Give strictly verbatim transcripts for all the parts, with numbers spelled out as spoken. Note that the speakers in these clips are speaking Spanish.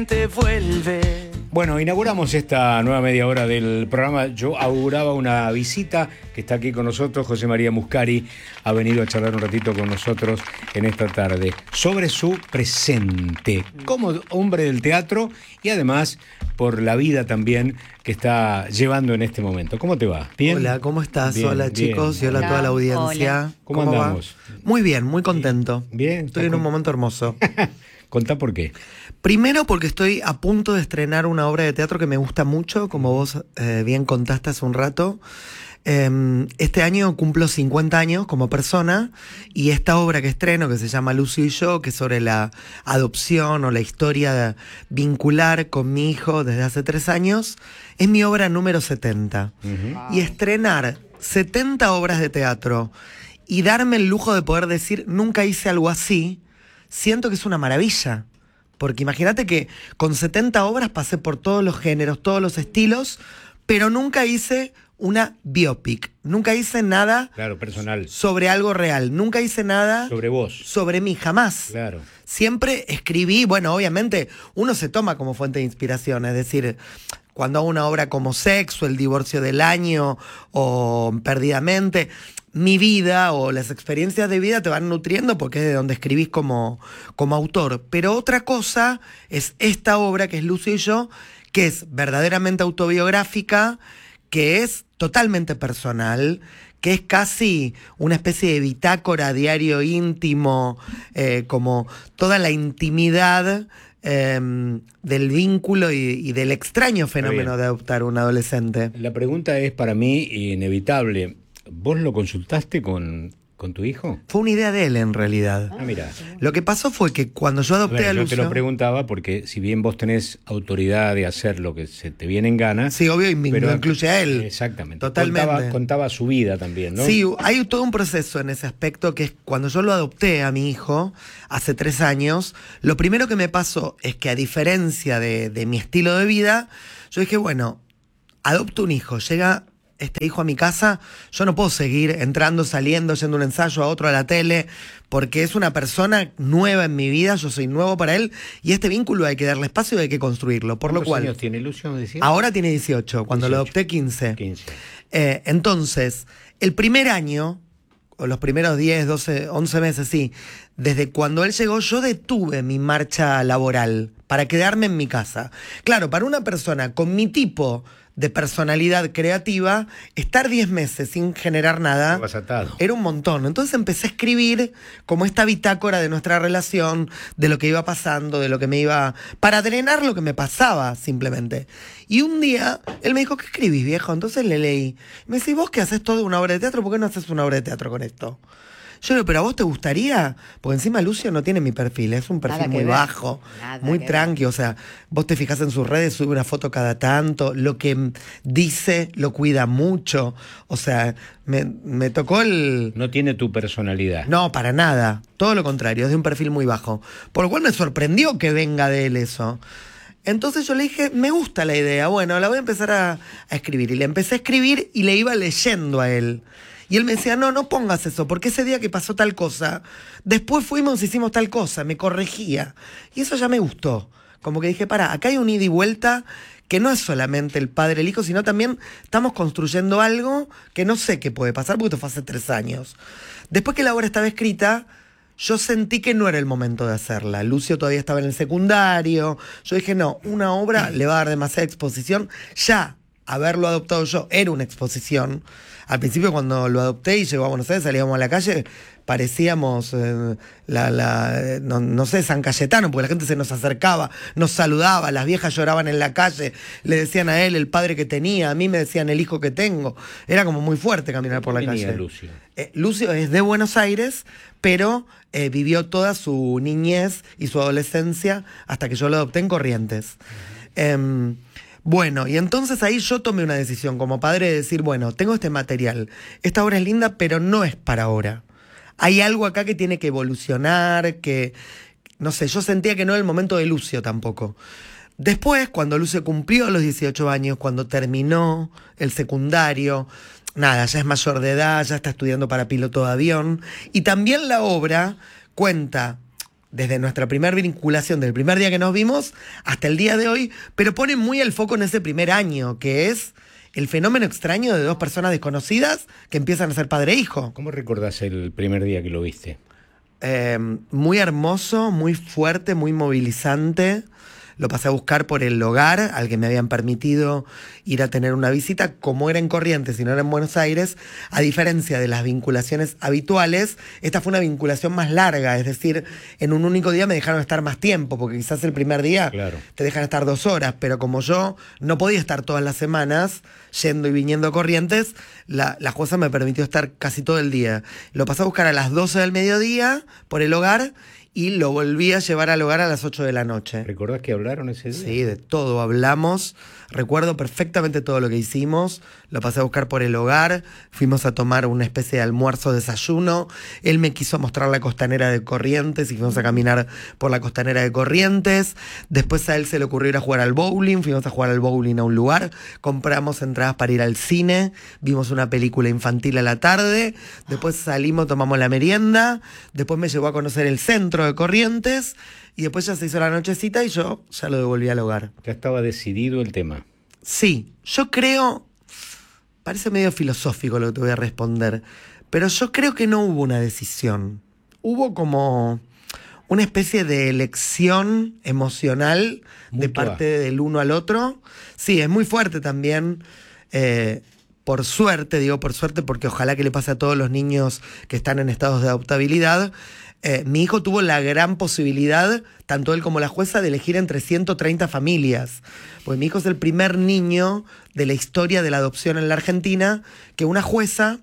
gente vuelve. Bueno, inauguramos esta nueva media hora del programa. Yo auguraba una visita que está aquí con nosotros. José María Muscari ha venido a charlar un ratito con nosotros en esta tarde sobre su presente como hombre del teatro y además por la vida también que está llevando en este momento. ¿Cómo te va? ¿Bien? Hola, ¿cómo estás? Bien, hola chicos bien. y hola, Hola, a toda la audiencia. hola. ¿Cómo, ¿Cómo andamos? Va? Muy bien, muy contento. Bien. Estoy en un momento hermoso. Contá por qué. Primero porque estoy a punto de estrenar una obra de teatro que me gusta mucho, como vos eh, bien contaste hace un rato. Eh, este año cumplo cincuenta años como persona y esta obra que estreno, que se llama Lucio y yo, que es sobre la adopción o la historia vincular con mi hijo desde hace tres años, es mi obra número setenta. Uh-huh. Y estrenar setenta obras de teatro y darme el lujo de poder decir nunca hice algo así, siento que es una maravilla. Porque imagínate que con setenta obras pasé por todos los géneros, todos los estilos, pero nunca hice una biopic. Nunca hice nada claro, personal. Sobre algo real. Nunca hice nada sobre vos. Sobre mí, jamás. Claro. Siempre escribí, bueno, obviamente uno se toma como fuente de inspiración, es decir, cuando hago una obra como Sexo, El divorcio del año o Perdidamente, mi vida o las experiencias de vida te van nutriendo porque es de donde escribís como, como autor. Pero otra cosa es esta obra que es Lucio y yo, que es verdaderamente autobiográfica, que es totalmente personal, que es casi una especie de bitácora, diario íntimo, eh, como toda la intimidad eh, del vínculo y, y del extraño fenómeno de adoptar un adolescente. La pregunta es para mí inevitable. ¿Vos lo consultaste con, con tu hijo? Fue una idea de él, en realidad. Ah, mira. Lo que pasó fue que cuando yo adopté a, ver, a Lucio... Yo te lo preguntaba porque si bien vos tenés autoridad de hacer lo que se te viene en gana... Sí, obvio, y pero, lo incluye a él. Exactamente. Totalmente. Contaba, contaba su vida también, ¿no? Sí, hay todo un proceso en ese aspecto que es cuando yo lo adopté a mi hijo, hace tres años, lo primero que me pasó es que a diferencia de, de mi estilo de vida, yo dije, bueno, adopto un hijo, llega... este hijo a mi casa, yo no puedo seguir entrando, saliendo, yendo a un ensayo, a otro, a la tele, porque es una persona nueva en mi vida, yo soy nuevo para él, y este vínculo hay que darle espacio y hay que construirlo, por lo cual... ¿Cuántos años tiene Lucio? ¿Decías? Ahora tiene dieciocho, cuando dieciocho. Lo adopté quince. quince. Eh, entonces, el primer año, o los primeros diez, doce, once meses, sí, desde cuando él llegó, yo detuve mi marcha laboral para quedarme en mi casa. Claro, para una persona con mi tipo de personalidad creativa, estar diez meses sin generar nada era un montón. Entonces empecé a escribir como esta bitácora de nuestra relación, de lo que iba pasando, de lo que me iba... para drenar lo que me pasaba, simplemente. Y un día, él me dijo, ¿qué escribís, viejo? Entonces le leí. Me dice, ¿vos que haces todo una obra de teatro? ¿Por qué no haces una obra de teatro con esto? Yo digo, ¿pero a vos te gustaría? Porque encima Lucio no tiene mi perfil, es un perfil muy ver. bajo, Nada muy tranqui, ver. O sea, vos te fijás en sus redes, sube una foto cada tanto, lo que dice lo cuida mucho, o sea, me, me tocó el... No tiene tu personalidad. No, para nada, todo lo contrario, es de un perfil muy bajo, por lo cual me sorprendió que venga de él eso. Entonces yo le dije, me gusta la idea, bueno, la voy a empezar a, a escribir, y le empecé a escribir y le iba leyendo a él. Y él me decía, no, no pongas eso, porque ese día que pasó tal cosa, después fuimos y hicimos tal cosa, me corregía. Y eso ya me gustó. Como que dije, pará, acá hay un ida y vuelta que no es solamente el padre y el hijo, sino también estamos construyendo algo que no sé qué puede pasar, porque esto fue hace tres años. Después que la obra estaba escrita, yo sentí que no era el momento de hacerla. Lucio todavía estaba en el secundario. Yo dije, no, una obra le va a dar demasiada exposición. Ya haberlo adoptado yo era una exposición. Al principio, cuando lo adopté y llegó a Buenos Aires, salíamos a la calle, parecíamos, eh, la, la, eh, no, no sé, San Cayetano, porque la gente se nos acercaba, nos saludaba, las viejas lloraban en la calle, le decían a él el padre que tenía, a mí me decían el hijo que tengo. Era como muy fuerte caminar por la calle. Lucio? Eh, Lucio es de Buenos Aires, pero eh, vivió toda su niñez y su adolescencia hasta que yo lo adopté en Corrientes. Uh-huh. Eh, Bueno, y entonces ahí yo tomé una decisión como padre de decir, bueno, tengo este material, esta obra es linda, pero no es para ahora. Hay algo acá que tiene que evolucionar, que, no sé, yo sentía que no era el momento de Lucio tampoco. Después, cuando Lucio cumplió los dieciocho años, cuando terminó el secundario, nada, ya es mayor de edad, ya está estudiando para piloto de avión, y también la obra cuenta desde nuestra primera vinculación, del primer día que nos vimos hasta el día de hoy, pero pone muy el foco en ese primer año, que es el fenómeno extraño de dos personas desconocidas que empiezan a ser padre e hijo. ¿Cómo recordás el primer día que lo viste? Eh, muy hermoso, muy fuerte, muy movilizante. Lo pasé a buscar por el hogar al que me habían permitido ir a tener una visita, como era en Corrientes y no era en Buenos Aires. A diferencia de las vinculaciones habituales, esta fue una vinculación más larga, es decir, en un único día me dejaron estar más tiempo, porque quizás el primer día claro. te dejan estar dos horas, pero como yo no podía estar todas las semanas yendo y viniendo a Corrientes, la, la jueza me permitió estar casi todo el día. Lo pasé a buscar a las doce del mediodía por el hogar y lo volví a llevar al hogar a las ocho de la noche. ¿Recordás que hablaron ese día? Sí, de todo hablamos. Recuerdo perfectamente todo lo que hicimos. Lo pasé a buscar por el hogar. Fuimos a tomar una especie de almuerzo, desayuno. Él me quiso mostrar la costanera de Corrientes y fuimos a caminar por la costanera de Corrientes. Después a él se le ocurrió ir a jugar al bowling. Fuimos a jugar al bowling a un lugar. Compramos entradas para ir al cine. Vimos una película infantil a la tarde. Después salimos, tomamos la merienda. Después me llevó a conocer el centro de Corrientes. Y después ya se hizo la nochecita y yo ya lo devolví al hogar. Ya estaba decidido el tema. Sí, yo creo, parece medio filosófico lo que te voy a responder, pero yo creo que no hubo una decisión. Hubo como una especie de elección emocional de Mutua. parte del uno al otro. Sí, es muy fuerte también. Eh, por suerte, digo por suerte porque ojalá que le pase a todos los niños que están en estados de adoptabilidad. Eh, mi hijo tuvo la gran posibilidad, tanto él como la jueza, de elegir entre ciento treinta familias. Pues mi hijo es el primer niño de la historia de la adopción en la Argentina que una jueza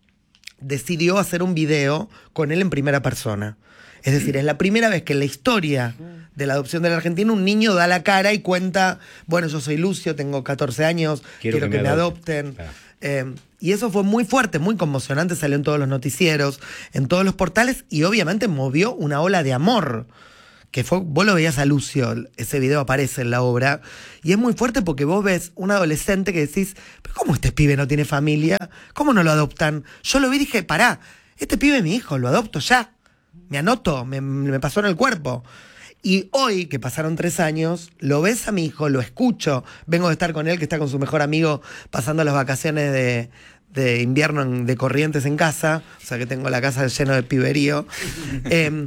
decidió hacer un video con él en primera persona. Es decir, es la primera vez que en la historia de la adopción de la Argentina un niño da la cara y cuenta, bueno, yo soy Lucio, tengo catorce años, quiero, quiero que, que me adopten. adopten. Ah. Eh, y eso fue muy fuerte, muy conmocionante, salió en todos los noticieros, en todos los portales y obviamente movió una ola de amor. Que fue, vos lo veías a Lucio, ese video aparece en la obra, y es muy fuerte porque vos ves un adolescente que decís, ¿pero cómo este pibe no tiene familia? ¿Cómo no lo adoptan? Yo lo vi y dije, pará, este pibe es mi hijo, lo adopto ya, me anoto, me, me pasó en el cuerpo. Y hoy, que pasaron tres años, lo ves a mi hijo, lo escucho, vengo de estar con él, que está con su mejor amigo pasando las vacaciones de, de invierno en, de Corrientes en casa, o sea que tengo la casa llena de piberío. eh,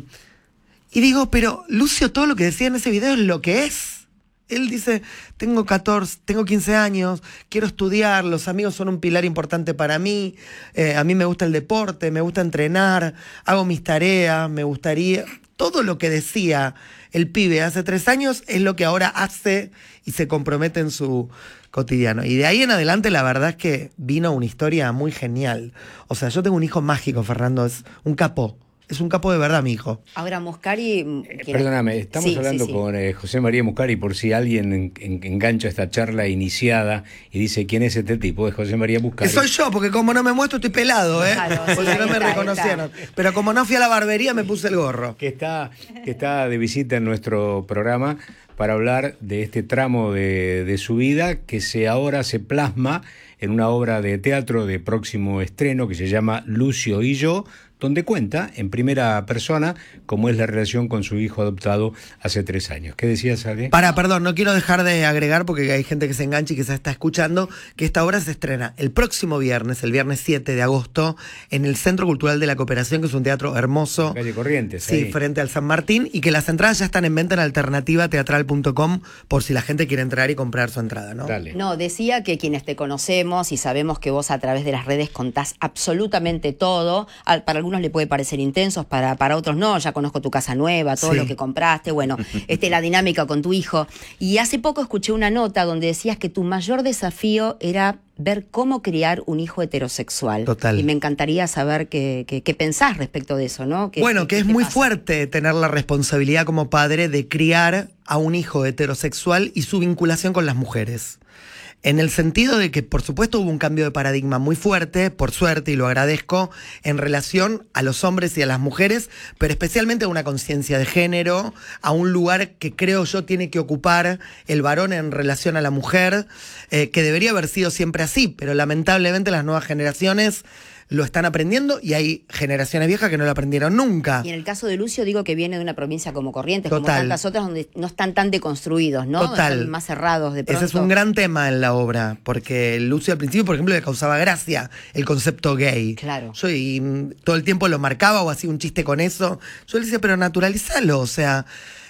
y digo, pero Lucio, todo lo que decía en ese video es lo que es. Él dice, tengo catorce, tengo quince años, quiero estudiar, los amigos son un pilar importante para mí, eh, a mí me gusta el deporte, me gusta entrenar, hago mis tareas, me gustaría... Todo lo que decía el pibe hace tres años es lo que ahora hace y se compromete en su cotidiano. Y de ahí en adelante la verdad es que vino una historia muy genial. O sea, yo tengo un hijo mágico, Fernando, es un capo. Es un capo de verdad, mi hijo. Ahora, Muscari... Eh, perdóname, estamos sí, hablando sí, sí. con eh, José María Muscari, por si alguien en, en, engancha esta charla iniciada y dice, ¿quién es este tipo? Es José María Muscari. Que soy yo, porque como no me muestro estoy pelado, ¿eh? Claro, porque sí, no me está, reconocieron. Pero como no fui a la barbería, me puse el gorro. Que está, que está de visita en nuestro programa para hablar de este tramo de, de su vida que se ahora se plasma en una obra de teatro de próximo estreno que se llama Lucio y yo, donde cuenta en primera persona cómo es la relación con su hijo adoptado hace tres años. ¿Qué decías, Ale? Para, perdón, no quiero dejar de agregar, porque hay gente que se engancha y que se está escuchando, que esta obra se estrena el próximo viernes, el viernes siete de agosto, en el Centro Cultural de la Cooperación, que es un teatro hermoso. Calle Corrientes. Sí, ahí. Frente al San Martín, y que las entradas ya están en venta en alternativa teatral punto com por si la gente quiere entrar y comprar su entrada, ¿no? Dale. No, decía que quienes te conocemos y sabemos que vos a través de las redes contás absolutamente todo, para algunos le puede parecer intensos, para, para otros no, ya conozco tu casa nueva, todo sí. Lo que compraste, bueno, este, la dinámica con tu hijo. Y hace poco escuché una nota donde decías que tu mayor desafío era ver cómo criar un hijo heterosexual. Total. Y me encantaría saber qué, qué, qué pensás respecto de eso, ¿no? ¿Qué, bueno, qué, que es muy pasa? Fuerte tener la responsabilidad como padre de criar a un hijo heterosexual y su vinculación con las mujeres. En el sentido de que, por supuesto, hubo un cambio de paradigma muy fuerte, por suerte, y lo agradezco, en relación a los hombres y a las mujeres, pero especialmente a una conciencia de género, a un lugar que creo yo tiene que ocupar el varón en relación a la mujer, eh, que debería haber sido siempre así, pero lamentablemente las nuevas generaciones lo están aprendiendo y hay generaciones viejas que no lo aprendieron nunca. Y en el caso de Lucio, digo que viene de una provincia como Corrientes, Total. como tantas otras, donde no están tan deconstruidos, ¿no? Total. Están más cerrados de pronto. Ese es un gran tema en la obra, porque Lucio al principio, por ejemplo, le causaba gracia el concepto gay. Claro. Yo y, mm, todo el tiempo lo marcaba o hacía un chiste con eso. Yo le decía, pero naturalizalo, o sea,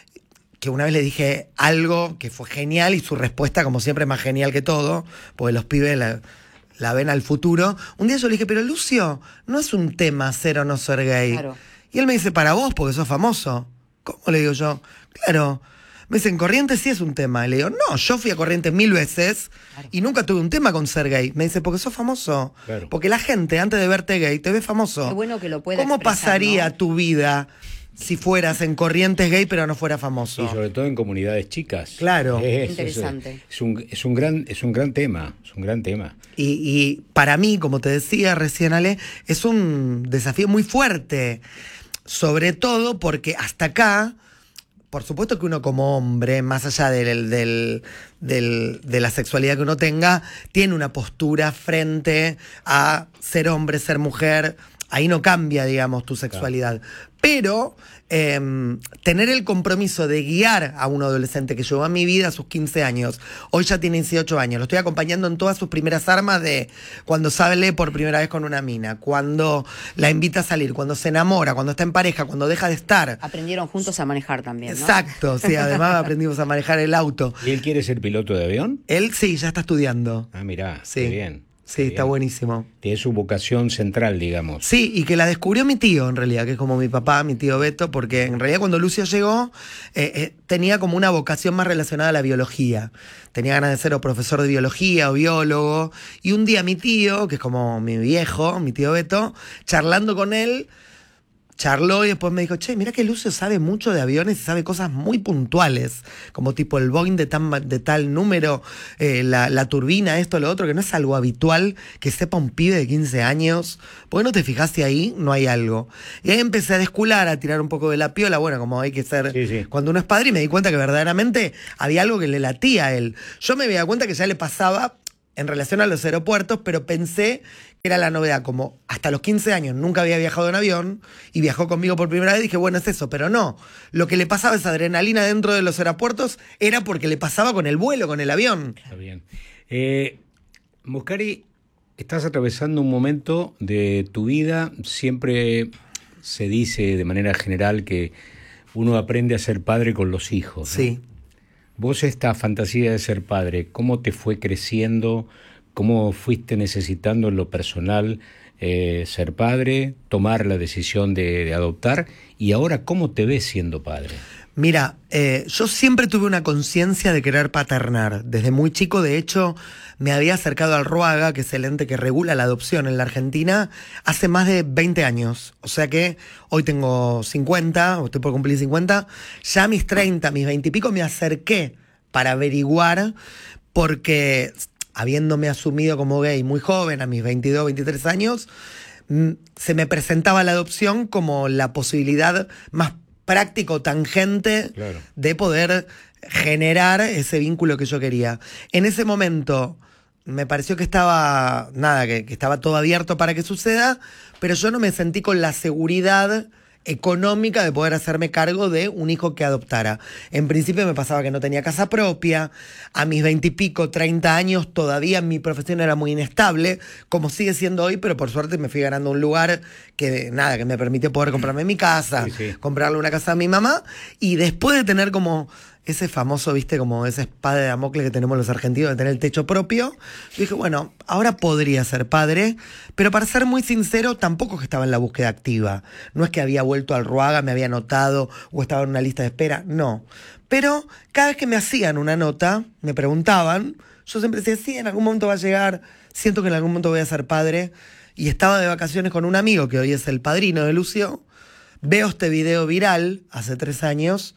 que una vez le dije algo que fue genial y su respuesta, como siempre, más genial que todo, porque los pibes la, la ven al futuro. Un día yo le dije, pero Lucio, no es un tema ser o no ser gay. Claro. Y él me dice, para vos, porque sos famoso. ¿Cómo? Le digo yo, claro. Me dicen, Corrientes sí es un tema. Y le digo, no, yo fui a Corrientes mil veces Claro. y nunca tuve un tema con ser gay. Me dice, porque sos famoso. Claro. Porque la gente, antes de verte gay, te ve famoso. Qué bueno que lo pueda ¿Cómo expresar, pasaría ¿no? tu vida si fueras en Corrientes gay pero no fuera famoso? Y sobre todo en comunidades chicas. Claro. Es, Interesante. Es, es un, es, un gran, es un gran tema, es un gran tema. Y, y para mí, como te decía recién, Ale, es un desafío muy fuerte. Sobre todo porque hasta acá, por supuesto que uno como hombre, más allá del, del, del, de la sexualidad que uno tenga, tiene una postura frente a ser hombre, ser mujer. Ahí no cambia, digamos, tu sexualidad. Pero eh, tener el compromiso de guiar a un adolescente que llegó a mi vida a sus quince años, hoy ya tiene dieciocho años, lo estoy acompañando en todas sus primeras armas de cuando sale por primera vez con una mina, cuando la invita a salir, cuando se enamora, cuando está en pareja, cuando deja de estar. Aprendieron juntos a manejar también, ¿no? Exacto, sí, además aprendimos a manejar el auto. ¿Y él quiere ser piloto de avión? Él sí, ya está estudiando. Ah, mirá, Sí. qué bien. Sí, qué está bien. buenísimo. Tiene su vocación central, digamos. Sí, y que la descubrió mi tío, en realidad, que es como mi papá, mi tío Beto, porque en realidad cuando Lucio llegó, eh, eh, tenía como una vocación más relacionada a la biología. Tenía ganas de ser o profesor de biología o biólogo. Y un día mi tío, que es como mi viejo, mi tío Beto, charlando con él, charló y después me dijo, che, mira que Lucio sabe mucho de aviones y sabe cosas muy puntuales, como tipo el Boeing de, tan, de tal número, eh, la, la turbina, esto, lo otro, que no es algo habitual que sepa un pibe de quince años. ¿Por qué no te fijas si ahí no hay algo? Y ahí empecé a descular, a tirar un poco de la piola, bueno, como hay que ser Sí, sí. cuando uno es padre, y me di cuenta que verdaderamente había algo que le latía a él. Yo me había dado cuenta que ya le pasaba en relación a los aeropuertos, pero pensé que era la novedad, como hasta los quince años nunca había viajado en avión y viajó conmigo por primera vez, dije, bueno, es eso, pero no. Lo que le pasaba, esa adrenalina dentro de los aeropuertos, era porque le pasaba con el vuelo, con el avión. Está bien. Eh, Muscari, estás atravesando un momento de tu vida. Siempre se dice de manera general que uno aprende a ser padre con los hijos, ¿no? Sí. Vos, esta fantasía de ser padre, ¿cómo te fue creciendo? ¿Cómo fuiste necesitando en lo personal eh, ser padre, tomar la decisión de, de adoptar? Y ahora, ¿cómo te ves siendo padre? Mira, eh, yo siempre tuve una conciencia de querer paternar. Desde muy chico, de hecho, me había acercado al RUAGA, que es el ente que regula la adopción en la Argentina, hace más de veinte años. O sea que hoy tengo cincuenta, o estoy por cumplir cincuenta. Ya a mis treinta, mis veinte y pico, me acerqué para averiguar, porque habiéndome asumido como gay muy joven, a mis veintidós, veintitrés años, mm, se me presentaba la adopción como la posibilidad más práctico, tangente, Claro. de poder generar ese vínculo que yo quería. En ese momento me pareció que estaba, nada, que, que estaba todo abierto para que suceda, pero yo no me sentí con la seguridad económica de poder hacerme cargo de un hijo que adoptara. En principio me pasaba que no tenía casa propia, a mis veintipico, treinta años todavía mi profesión era muy inestable, como sigue siendo hoy, pero por suerte me fui ganando un lugar que, nada, que me permitió poder comprarme mi casa, Sí, sí. comprarle una casa a mi mamá, y después de tener como ese famoso, viste, como esa espada de Damocles que tenemos los argentinos de tener el techo propio, yo dije, bueno, ahora podría ser padre, pero para ser muy sincero, tampoco es que estaba en la búsqueda activa. No es que había vuelto al RUAGA, me había anotado o estaba en una lista de espera, no. Pero cada vez que me hacían una nota, me preguntaban, yo siempre decía, sí, en algún momento va a llegar, siento que en algún momento voy a ser padre, y estaba de vacaciones con un amigo que hoy es el padrino de Lucio, veo este video viral hace tres años,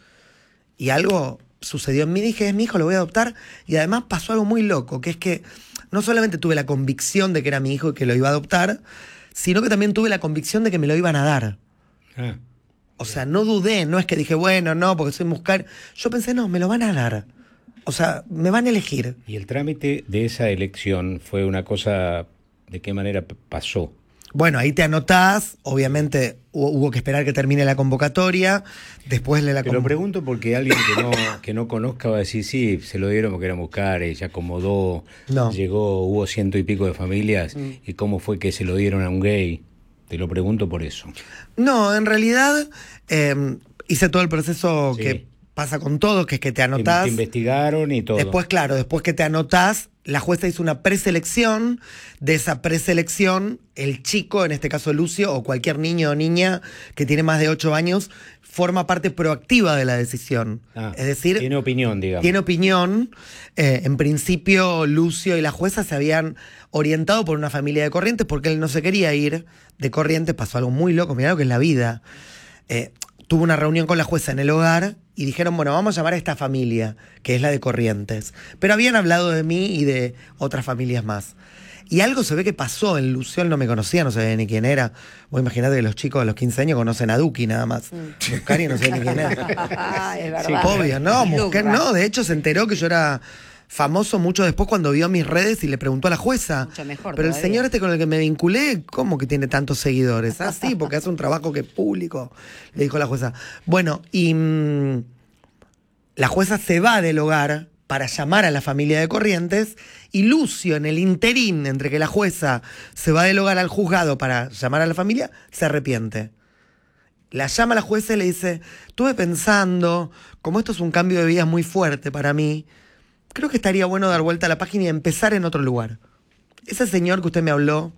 y algo sucedió en mí, dije, es mi hijo, lo voy a adoptar. Y además pasó algo muy loco, que es que no solamente tuve la convicción de que era mi hijo y que lo iba a adoptar, sino que también tuve la convicción de que me lo iban a dar. Ah, O sea, no dudé, no es que dije, bueno, no, porque soy Muscari. Yo pensé, no, me lo van a dar. O sea, me van a elegir. y el trámite de esa elección fue una cosa, ¿de qué manera p- pasó? Bueno, ahí te anotás, obviamente hubo, hubo que esperar que termine la convocatoria, después de la Te lo pregunto porque alguien que no, que no conozca va a decir, sí, se lo dieron porque era Muscari, se acomodó, No. llegó, hubo ciento y pico de familias, mm. y cómo fue que se lo dieron a un gay. Te lo pregunto por eso. No, en realidad eh, hice todo el proceso sí. que pasa con todos, que es que te anotás. Te investigaron y todo. Después, claro, después que te anotás, la jueza hizo una preselección. De esa preselección, el chico, en este caso Lucio, o cualquier niño o niña que tiene más de ocho años, forma parte proactiva de la decisión. Ah, es decir, tiene opinión, digamos. Tiene opinión. Eh, en principio, Lucio y la jueza se habían orientado por una familia de Corrientes porque él no se quería ir de Corrientes. Pasó algo muy loco, mirá lo que es la vida. Eh, tuvo una reunión con la jueza en el hogar y dijeron, bueno, vamos a llamar a esta familia, que es la de Corrientes. Pero habían hablado de mí y de otras familias más. Y algo se ve que pasó en Lucio, él no me conocía, no sabía ni quién era. Vos imaginate que los chicos a los quince años conocen a Duki nada más. Mm. Muscari no sé ni quién era. Es verdad. Sí, obvio, no, Muscari no, de hecho se enteró que yo era famoso mucho después cuando vio mis redes y le preguntó a la jueza. Mucho mejor Pero todavía. El señor este con el que me vinculé, ¿cómo que tiene tantos seguidores? Ah, sí, porque hace un trabajo que es público, le dijo la jueza. Bueno, y mmm, la jueza se va del hogar para llamar a la familia de Corrientes y Lucio, en el interín entre que la jueza se va del hogar al juzgado para llamar a la familia, se arrepiente. La llama a la jueza y le dice, estuve pensando, como esto es un cambio de vida muy fuerte para mí, creo que estaría bueno dar vuelta a la página y empezar en otro lugar. Ese señor que usted me habló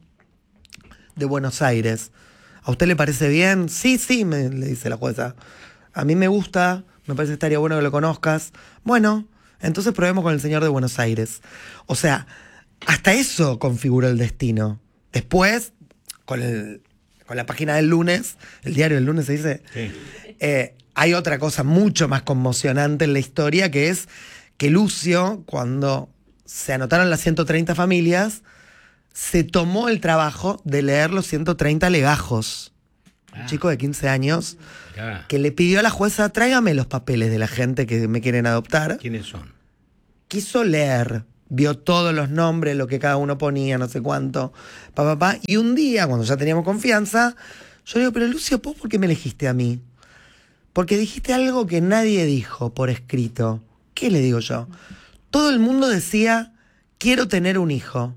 de Buenos Aires, ¿a usted le parece bien? Sí, sí, me, le dice la jueza. A mí me gusta, me parece que estaría bueno que lo conozcas. Bueno, entonces probemos con el señor de Buenos Aires. O sea, hasta eso configuró el destino. Después, con, el, con la página del lunes, el diario del lunes se dice, sí. eh, hay otra cosa mucho más conmocionante en la historia, que es que Lucio, cuando se anotaron las ciento treinta familias, se tomó el trabajo de leer los ciento treinta legajos. Ah. Un chico de quince años ah. que le pidió a la jueza, tráigame los papeles de la gente que me quieren adoptar. ¿Quiénes son? Quiso leer, vio todos los nombres, lo que cada uno ponía, no sé cuánto, pa, pa, pa. Y un día, cuando ya teníamos confianza, yo le digo, pero Lucio, ¿vos por qué me elegiste a mí? Porque dijiste algo que nadie dijo por escrito. ¿Qué le digo yo? Todo el mundo decía, quiero tener un hijo.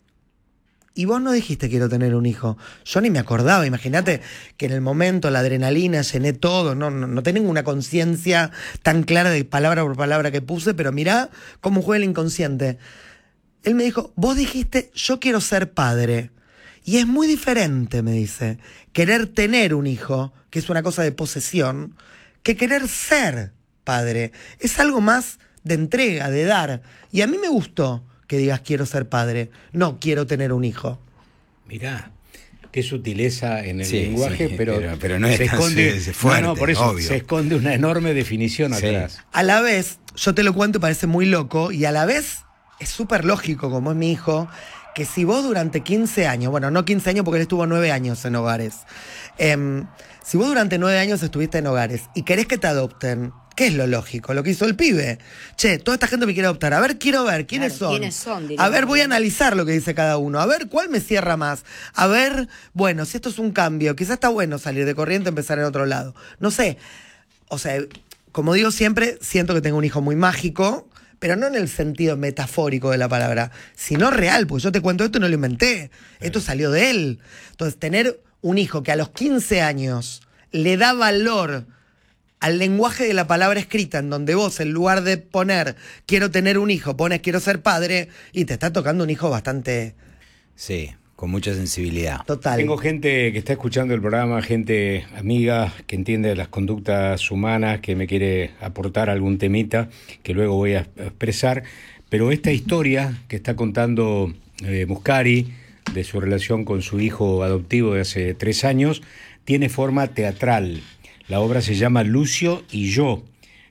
Y vos no dijiste quiero tener un hijo. Yo ni me acordaba. Imagínate que en el momento la adrenalina, llené todo. No, no, no tengo una conciencia tan clara de palabra por palabra que puse, pero mirá cómo juega el inconsciente. Él me dijo, vos dijiste yo quiero ser padre. Y es muy diferente, me dice, querer tener un hijo, que es una cosa de posesión, que querer ser padre. Es algo más de entrega, de dar. Y a mí me gustó que digas quiero ser padre, no quiero tener un hijo. Mirá, qué sutileza en el sí, lenguaje, sí, pero, pero, pero no es se tan esconde, fuerte, no, no, por eso obvio. Se esconde una enorme definición sí. atrás. A la vez, yo te lo cuento y parece muy loco, y a la vez es súper lógico, como es mi hijo, que si vos durante quince años, bueno, no quince años porque él estuvo nueve años en hogares, eh, si vos durante nueve años estuviste en hogares y querés que te adopten, ¿qué es lo lógico? Lo que hizo el pibe. Che, toda esta gente me quiere adoptar. A ver, quiero ver, ¿quiénes claro, son? ¿Quiénes son? A ver, voy a analizar lo que dice cada uno. A ver, ¿cuál me cierra más? A ver, bueno, si esto es un cambio, quizás está bueno salir de Corrientes y empezar en otro lado. No sé. O sea, como digo siempre, siento que tengo un hijo muy mágico, pero no en el sentido metafórico de la palabra, sino real, porque yo te cuento esto y no lo inventé. Esto salió de él. Entonces, tener un hijo que a los quince años le da valor al lenguaje de la palabra escrita, en donde vos, en lugar de poner quiero tener un hijo, pones quiero ser padre, y te está tocando un hijo bastante... Sí, con mucha sensibilidad. Total. Tengo gente que está escuchando el programa, gente amiga que entiende las conductas humanas, que me quiere aportar algún temita que luego voy a expresar, pero esta historia que está contando eh, Muscari, de su relación con su hijo adoptivo de hace tres años, tiene forma teatral. La obra se llama Lucio y yo.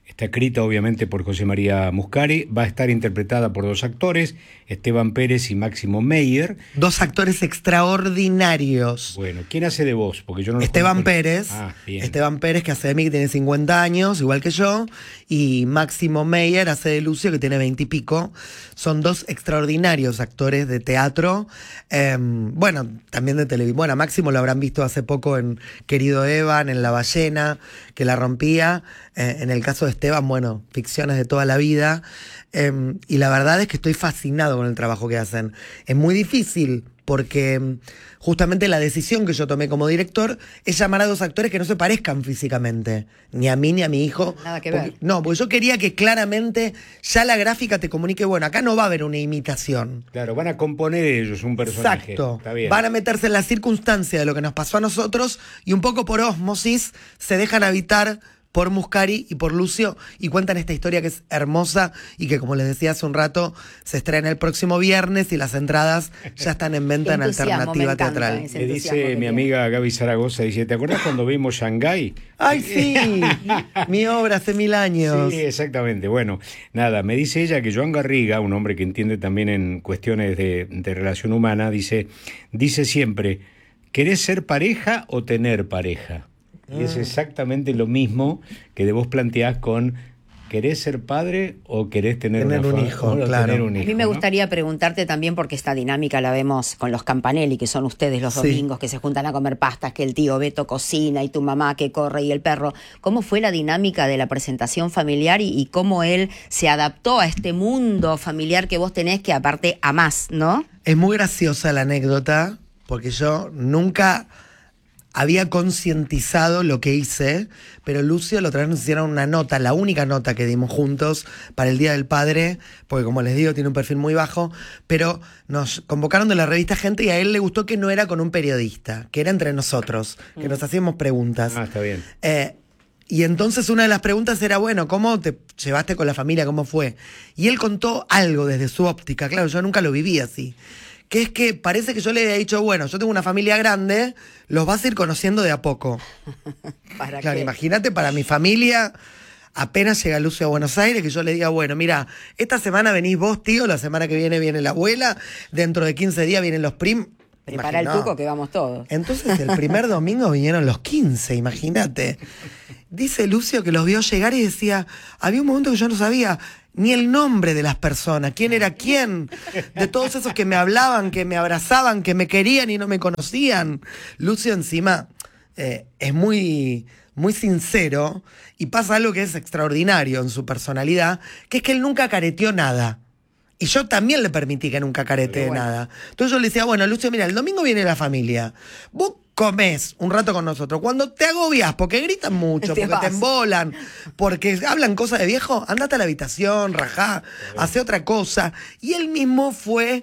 Está escrita obviamente por José María Muscari, va a estar interpretada por dos actores, Esteban Pérez y Máximo Meyer. Dos actores extraordinarios. Bueno, ¿quién hace de vos? Porque yo no lo Esteban conozco. Pérez, Ah, bien. Esteban Pérez que hace de mí, que tiene cincuenta años, igual que yo, y Máximo Meyer hace de Lucio, que tiene veinte y pico. Son dos extraordinarios actores de teatro, eh, bueno, también de televisión. Bueno, a Máximo lo habrán visto hace poco en Querido Evan, en La Ballena, que la rompía. Eh, en el caso de Esteban, bueno, ficciones de toda la vida. Eh, y la verdad es que estoy fascinado con el trabajo que hacen. Es muy difícil porque justamente la decisión que yo tomé como director es llamar a dos actores que no se parezcan físicamente, ni a mí ni a mi hijo. Nada que Porque- ver. No, porque yo quería que claramente ya la gráfica te comunique, bueno, acá no va a haber una imitación. Claro, van a componer ellos un personaje. Exacto. Está bien. Van a meterse en la circunstancia de lo que nos pasó a nosotros y un poco por ósmosis se dejan habitar por Muscari y por Lucio y cuentan esta historia que es hermosa y que, como les decía hace un rato, se estrena el próximo viernes y las entradas ya están en venta en Qué entusiasmo, Alternativa me encanta Teatral. ese Le entusiasmo dice que mi tiene. amiga Gaby Zaragoza, dice, ¿te acordás cuando vimos Shanghái? ¡Ay, sí! Mi obra hace mil años. Sí, exactamente. Bueno, nada, me dice ella que Joan Garriga, un hombre que entiende también en cuestiones de, de relación humana, dice, dice siempre, ¿querés ser pareja o tener pareja? Y es exactamente lo mismo que de vos planteás con ¿querés ser padre o querés tener, Tener una un fa- hijo, o claro. tener un A hijo, mí me ¿no? gustaría preguntarte también, porque esta dinámica la vemos con los Campanelli, que son ustedes los Sí. domingos, que se juntan a comer pastas, que el tío Beto cocina y tu mamá que corre y el perro. ¿Cómo fue la dinámica de la presentación familiar y, y cómo él se adaptó a este mundo familiar que vos tenés, que aparte amás, ¿no? Es muy graciosa la anécdota, porque yo nunca había concientizado lo que hice, pero Lucio la otra vez nos hicieron una nota, la única nota que dimos juntos para el Día del Padre, porque como les digo, tiene un perfil muy bajo, pero nos convocaron de la revista Gente y a él le gustó que no era con un periodista, que era entre nosotros, que nos hacíamos preguntas. Ah, está bien. Eh, y entonces una de las preguntas era, bueno, ¿cómo te llevaste con la familia? ¿Cómo fue? Y él contó algo desde su óptica, claro, yo nunca lo viví así. Que es que parece que yo le había dicho, bueno, yo tengo una familia grande, los vas a ir conociendo de a poco. ¿Para Claro, qué? imagínate para mi familia, apenas llega Lucio a Buenos Aires, que yo le diga, bueno, mira, esta semana venís vos, tío, la semana que viene viene la abuela, dentro de quince días vienen los primos. Prepara el Imagina. tuco que vamos todos. Entonces el primer domingo vinieron los quince, imagínate. Dice Lucio que los vio llegar y decía, había un momento que yo no sabía ni el nombre de las personas, quién era quién, de todos esos que me hablaban, que me abrazaban, que me querían y no me conocían. Lucio encima eh, es muy, muy sincero y pasa algo que es extraordinario en su personalidad, que es que él nunca careteó nada. Y yo también le permití que nunca caretee Bueno. nada. Entonces yo le decía, bueno, Lucio, mira, el domingo viene la familia. Vos comés un rato con nosotros. Cuando te agobias, porque gritan mucho, Te porque vas. te embolan, porque hablan cosas de viejo, andate a la habitación, rajá, hace otra cosa. Y él mismo fue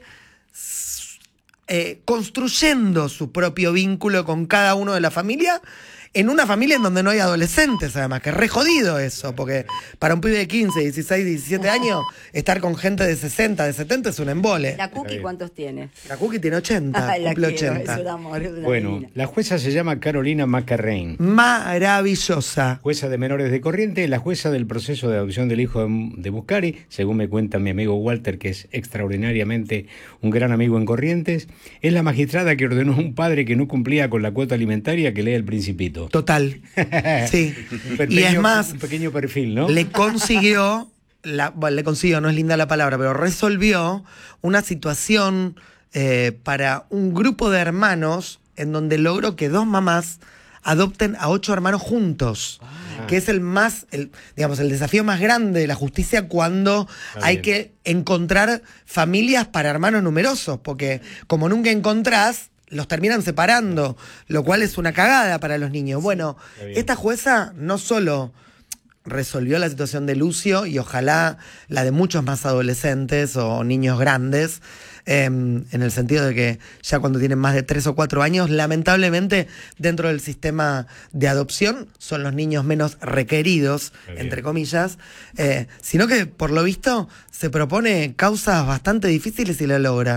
eh, construyendo su propio vínculo con cada uno de la familia, en una familia en donde no hay adolescentes, además, que es re jodido eso, porque para un pibe de quince, dieciséis, diecisiete años, estar con gente de sesenta, de setenta es un embole. ¿La Está Cookie bien. cuántos tiene? La Cookie tiene ochenta, Ay, la cumple quiero, ochenta. es un amor, es una Bueno, divina. la jueza se llama Carolina Macarrain. Maravillosa. Jueza de menores de Corrientes, la jueza del proceso de adopción del hijo de, de Muscari, según me cuenta mi amigo Walter, que es extraordinariamente un gran amigo en Corrientes, es la magistrada que ordenó a un padre que no cumplía con la cuota alimentaria que lea El Principito. Total. Sí. Un pequeño- Y es más, un pequeño perfil, ¿no? le consiguió, la, bueno, le consiguió, no es linda la palabra, pero resolvió una situación eh, para un grupo de hermanos en donde logró que dos mamás adopten a ocho hermanos juntos. Ah. Que es el más, el, digamos, el desafío más grande de la justicia cuando Está hay bien. que encontrar familias para hermanos numerosos, porque como nunca encontrás, los terminan separando, lo cual es una cagada para los niños. Bueno, está bien. esta jueza no solo resolvió la situación de Lucio y ojalá la de muchos más adolescentes o niños grandes, eh, en el sentido de que ya cuando tienen más de tres o cuatro años, lamentablemente dentro del sistema de adopción son los niños menos requeridos, Está bien. entre comillas, eh, sino que por lo visto se propone causas bastante difíciles y lo logra.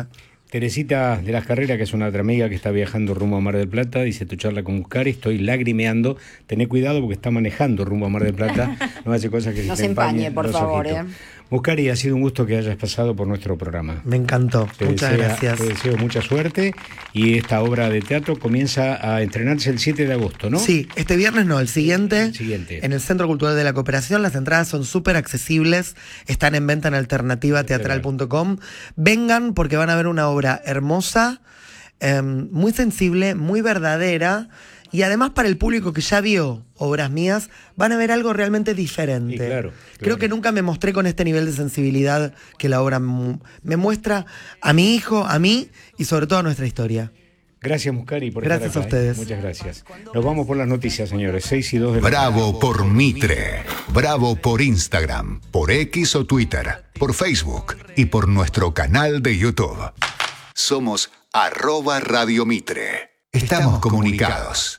Teresita de las Carreras, que es una otra amiga que está viajando rumbo a Mar del Plata, dice: tu charla con Muscari, estoy lagrimeando. Tené cuidado porque está manejando rumbo a Mar del Plata. No hace cosas que se no te se empañe, empañen por los favor. ojitos. Eh. Muscari, ha sido un gusto que hayas pasado por nuestro programa. Me encantó. Te Muchas desea, gracias. Te deseo mucha suerte. Y esta obra de teatro comienza a estrenarse el siete de agosto, ¿no? Sí, este viernes no, el siguiente. El siguiente. En el Centro Cultural de la Cooperación. Las entradas son súper accesibles. Están en venta en alternativa teatral punto com. Vengan porque van a ver una obra hermosa, eh, muy sensible, muy verdadera. Y además para el público que ya vio obras mías, van a ver algo realmente diferente. Y claro, claro. Creo que nunca me mostré con este nivel de sensibilidad que la obra m- me muestra a mi hijo, a mí y sobre todo a nuestra historia. Gracias, Muscari, por Gracias estar acá, a ustedes. ¿eh? Muchas gracias. Nos vamos por las noticias, señores. seis y dos de la Bravo por Mitre. Bravo por Instagram, por X o Twitter, por Facebook y por nuestro canal de YouTube. Somos arroba Radio Mitre. Estamos comunicados.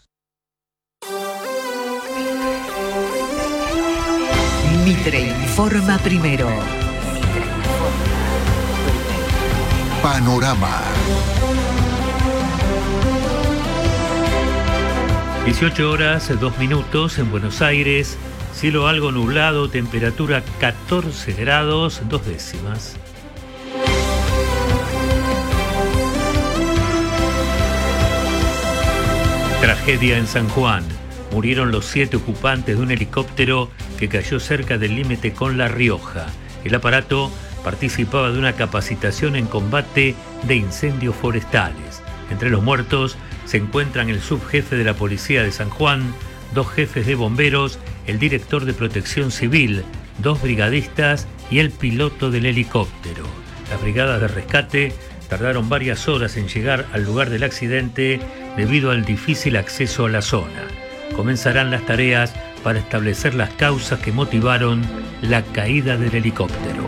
Mitre informa primero. Panorama. dieciocho horas, dos minutos en Buenos Aires, cielo algo nublado, temperatura catorce grados, dos décimas. Tragedia en San Juan. Murieron los siete ocupantes de un helicóptero que cayó cerca del límite con La Rioja. El aparato participaba de una capacitación en combate de incendios forestales. Entre los muertos se encuentran el subjefe de la policía de San Juan, dos jefes de bomberos, el director de protección civil, dos brigadistas y el piloto del helicóptero. Las brigadas de rescate tardaron varias horas en llegar al lugar del accidente debido al difícil acceso a la zona. Comenzarán las tareas para establecer las causas que motivaron la caída del helicóptero.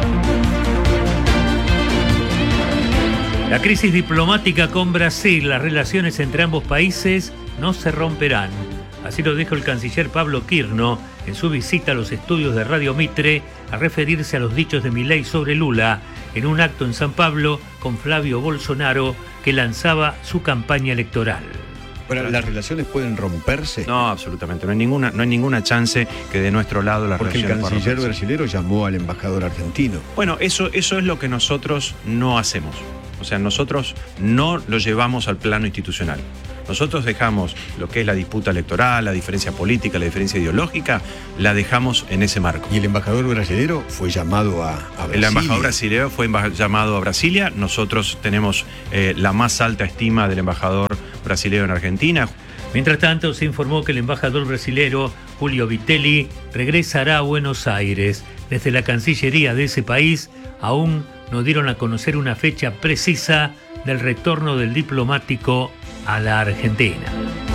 La crisis diplomática con Brasil, las relaciones entre ambos países no se romperán. Así lo dijo el canciller Pablo Quirno en su visita a los estudios de Radio Mitre a referirse a los dichos de Milei sobre Lula en un acto en San Pablo con Flavio Bolsonaro que lanzaba su campaña electoral. Pero, ¿las relaciones pueden romperse? No, absolutamente. No hay ninguna, no hay ninguna chance que de nuestro lado las Porque el relaciones puedan canciller romperse. brasilero llamó al embajador argentino. Bueno, eso, eso es lo que nosotros no hacemos. O sea, nosotros no lo llevamos al plano institucional. Nosotros dejamos lo que es la disputa electoral, la diferencia política, la diferencia ideológica, la dejamos en ese marco. Y el embajador brasilero fue llamado a, a Brasilia. El embajador brasileño fue emba- llamado a Brasilia. Nosotros tenemos eh, la más alta estima del embajador brasileño en Argentina. Mientras tanto, se informó que el embajador brasilero Julio Vitelli regresará a Buenos Aires. Desde la Cancillería de ese país aún no dieron a conocer una fecha precisa del retorno del diplomático a la Argentina.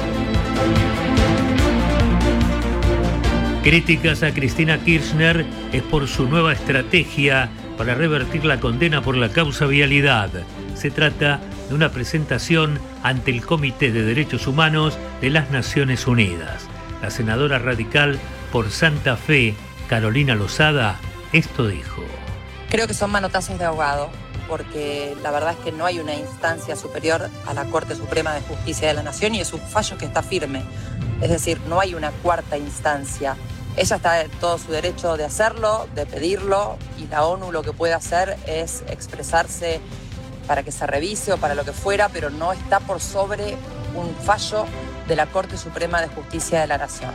Críticas a Cristina Kirchner es por su nueva estrategia para revertir la condena por la causa vialidad. Se trata de una presentación ante el Comité de Derechos Humanos de las Naciones Unidas. La senadora radical por Santa Fe, Carolina Lozada, esto dijo. Creo que son manotazos de ahogado, porque la verdad es que no hay una instancia superior a la Corte Suprema de Justicia de la Nación y es un fallo que está firme. Es decir, no hay una cuarta instancia. Ella está en todo su derecho de hacerlo, de pedirlo, y la ONU lo que puede hacer es expresarse para que se revise o para lo que fuera, pero no está por sobre un fallo de la Corte Suprema de Justicia de la Nación.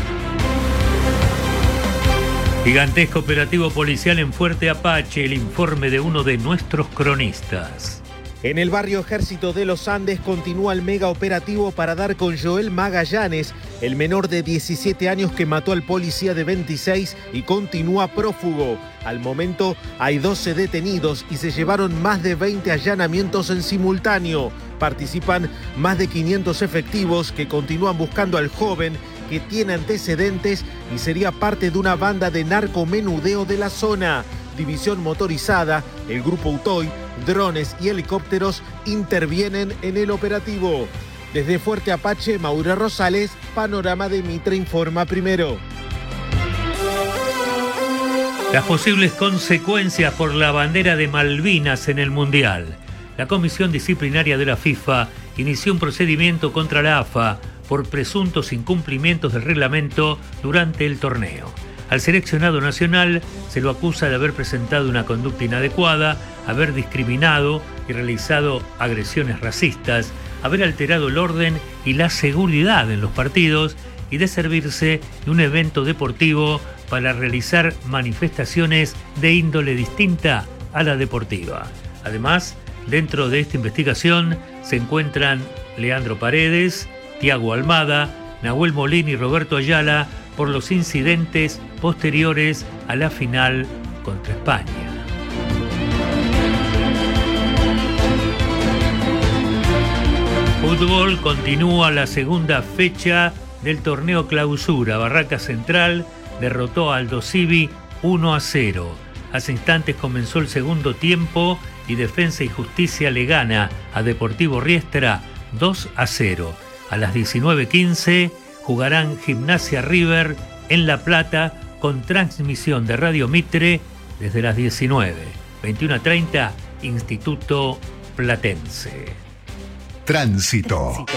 Gigantesco operativo policial en Fuerte Apache, el informe de uno de nuestros cronistas. En el barrio Ejército de los Andes continúa el mega operativo para dar con Joel Magallanes, el menor de diecisiete años que mató al policía de veintiséis y continúa prófugo. Al momento hay doce detenidos y se llevaron más de veinte allanamientos en simultáneo. Participan más de quinientos efectivos que continúan buscando al joven que tiene antecedentes y sería parte de una banda de narcomenudeo de la zona. División motorizada, el grupo Utoy, drones y helicópteros intervienen en el operativo. Desde Fuerte Apache, Maura Rosales, Panorama de Mitre informa primero. Las posibles consecuencias por la bandera de Malvinas en el Mundial. la Comisión Disciplinaria de la FIFA inició un procedimiento contra la A F A por presuntos incumplimientos del reglamento durante el torneo. Al seleccionado nacional se lo acusa de haber presentado una conducta inadecuada, haber discriminado y realizado agresiones racistas, haber alterado el orden y la seguridad en los partidos y de servirse de un evento deportivo para realizar manifestaciones de índole distinta a la deportiva. Además, dentro de esta investigación se encuentran Leandro Paredes, Tiago Almada, Nahuel Molina y Roberto Ayala por los incidentes posteriores a la final contra España. Fútbol, continúa la segunda fecha del torneo Clausura. Barraca Central derrotó a Aldo Civi uno a cero. Hace instantes comenzó el segundo tiempo y Defensa y Justicia le gana a Deportivo Riestra dos a cero. A las diecinueve quince jugarán Gimnasia River en La Plata con transmisión de Radio Mitre desde las diecinueve. veintiuno a treinta, Instituto Platense. Tránsito. Tránsito.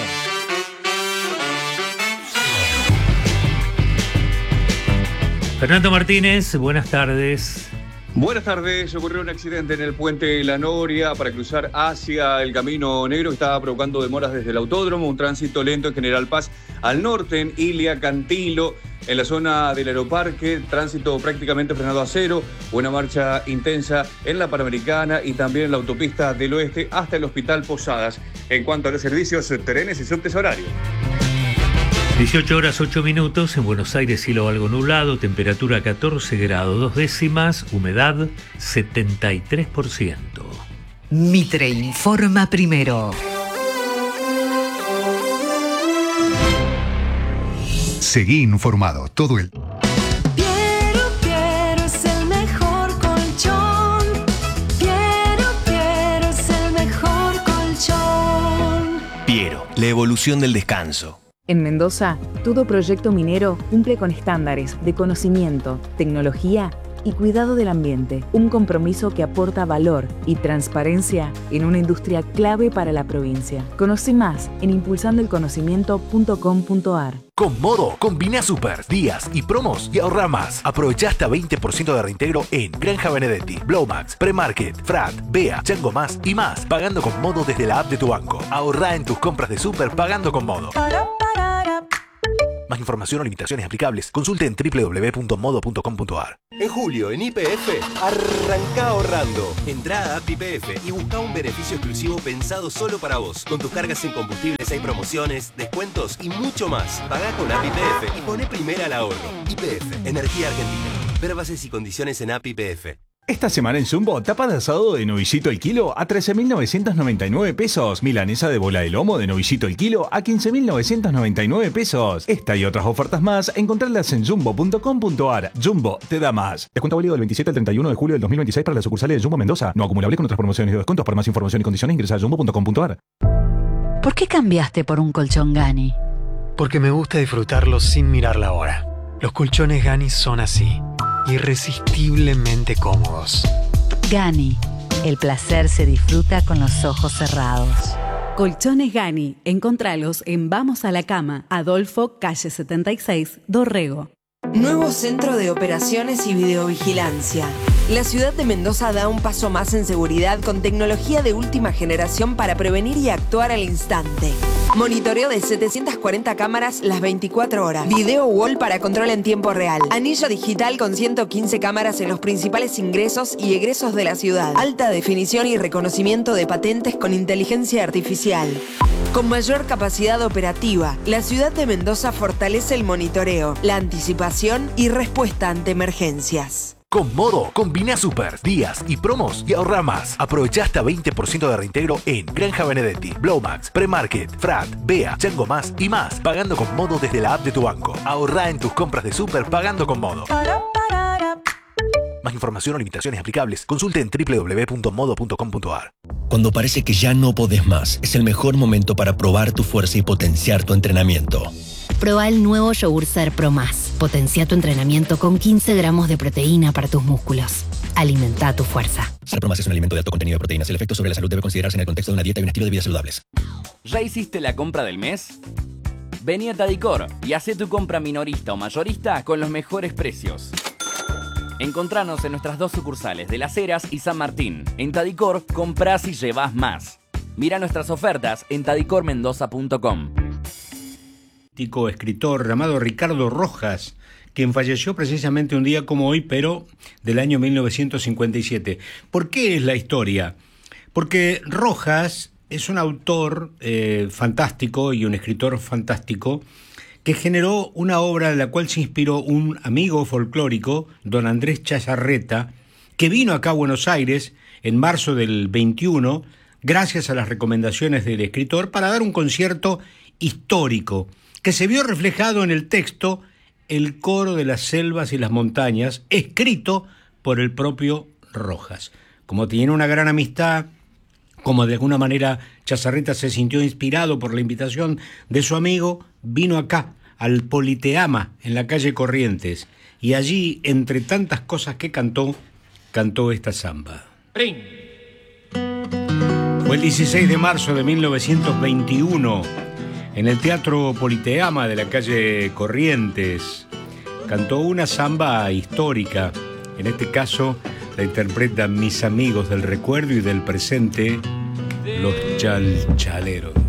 Fernando Martínez, buenas tardes. Buenas tardes. Ocurrió un accidente en el puente La Noria para cruzar hacia el Camino Negro que estaba provocando demoras desde el autódromo. Un tránsito lento en General Paz al norte, en Ilia, Cantilo, en la zona del Aeroparque. Tránsito prácticamente frenado a cero. Una marcha intensa en la Panamericana y también en la autopista del Oeste hasta el Hospital Posadas. En cuanto a los servicios, trenes y subtes horarios. dieciocho horas ocho minutos, en Buenos Aires cielo algo nublado, temperatura catorce grados dos décimas, humedad setenta y tres por ciento. Mitre informa primero. Seguí informado todo el... Piero, Piero es el mejor colchón. Piero, Piero es el mejor colchón. Piero, la evolución del descanso. En Mendoza, todo proyecto minero cumple con estándares de conocimiento, tecnología y cuidado del ambiente. Un compromiso que aporta valor y transparencia en una industria clave para la provincia. Conoce más en impulsando el conocimiento punto com punto a r. Con Modo, combina super, días y promos y ahorra más. Aprovecha hasta veinte por ciento de reintegro en Granja Benedetti, Blowmax, Premarket, Frat, Bea, Chango Más y más, pagando con Modo desde la app de tu banco. Ahorra en tus compras de super pagando con Modo. Más información o limitaciones aplicables, consulte en doble u doble u doble u punto modo punto com punto a r. En julio, en Y P F, arranca ahorrando. Entrá a app Y P F y busca un beneficio exclusivo pensado solo para vos. Con tus cargas en combustibles hay promociones, descuentos y mucho más. Pagá con app Y P F y poné primera al ahorro. Y P F, Energía Argentina. Ver bases y condiciones en app Y P F. Esta semana en Jumbo, tapa de asado de novillito el kilo a trece mil novecientos noventa y nueve pesos. Milanesa de bola de lomo de novillito el kilo a quince mil novecientos noventa y nueve pesos. Esta y otras ofertas más, encontrarlas en jumbo punto com punto a r. Jumbo te da más. Descuento válido del veintisiete al treinta y uno de julio del dos mil veintiséis para las sucursales de Jumbo Mendoza. No acumulable con otras promociones y descuentos. Para más información y condiciones ingresa a jumbo punto com punto a r. ¿Por qué cambiaste por un colchón Gani? Porque me gusta disfrutarlos sin mirar la hora. Los colchones Gani son así, irresistiblemente cómodos. Gani, el placer se disfruta con los ojos cerrados. Colchones Gani, encontralos en Vamos a la Cama, Adolfo, calle setenta y seis, Dorrego. Nuevo centro de operaciones y videovigilancia. La ciudad de Mendoza da un paso más en seguridad con tecnología de última generación para prevenir y actuar al instante. Monitoreo de setecientas cuarenta cámaras las veinticuatro horas. Video wall para control en tiempo real. Anillo digital con ciento quince cámaras en los principales ingresos y egresos de la ciudad. Alta definición y reconocimiento de patentes con inteligencia artificial. Con mayor capacidad operativa, la ciudad de Mendoza fortalece el monitoreo, la anticipación y respuesta ante emergencias. Con Modo, combina super, días y promos y ahorra más. Aprovecha hasta veinte por ciento de reintegro en Granja Benedetti, Blowmax, Premarket, Frat, Bea, Chango Más y más, pagando con Modo desde la app de tu banco. Ahorra en tus compras de super pagando con Modo. Más información o limitaciones aplicables, consulte en doble u doble u doble u punto modo punto com punto a r. Cuando parece que ya no podés más, es el mejor momento para probar tu fuerza y potenciar tu entrenamiento. Probá el nuevo yogur Ser Pro Más. Potencia tu entrenamiento con quince gramos de proteína para tus músculos. Alimenta tu fuerza. Serpromas es un alimento de alto contenido de proteínas. El efecto sobre la salud debe considerarse en el contexto de una dieta y un estilo de vida saludables. ¿Ya hiciste la compra del mes? Vení a Tadicor y hacé tu compra minorista o mayorista con los mejores precios. Encontranos en nuestras dos sucursales de Las Heras y San Martín. En Tadicor, comprás y llevás más. Mira nuestras ofertas en tadicor mendoza punto com. Escritor llamado Ricardo Rojas, quien falleció precisamente un día como hoy, pero del año mil novecientos cincuenta y siete. ¿Por qué es la historia? Porque Rojas es un autor eh, fantástico y un escritor fantástico que generó una obra de la cual se inspiró un amigo folclórico, don Andrés Chazarreta, que vino acá a Buenos Aires en marzo del veintiuno, gracias a las recomendaciones del escritor, para dar un concierto histórico, que se vio reflejado en el texto El coro de las selvas y las montañas, escrito por el propio Rojas. Como tiene una gran amistad, como de alguna manera Chazarreta se sintió inspirado por la invitación de su amigo, vino acá, al Politeama, en la calle Corrientes, y allí, entre tantas cosas que cantó, cantó esta samba. ¡Brin! Fue el dieciséis de marzo de mil novecientos veintiuno, en el Teatro Politeama de la calle Corrientes. Cantó una samba histórica. En este caso la interpretan mis amigos del recuerdo y del presente, los Chalchaleros.